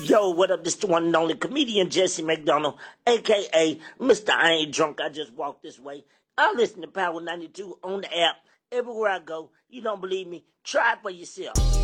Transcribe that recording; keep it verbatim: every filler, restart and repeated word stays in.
Yo, what up? This the one and only comedian Jesse McDonald, aka Mister I Ain't Drunk, I Just Walked This Way. I listen to Power ninety-two on the app everywhere I go. You don't believe me? Try it for yourself.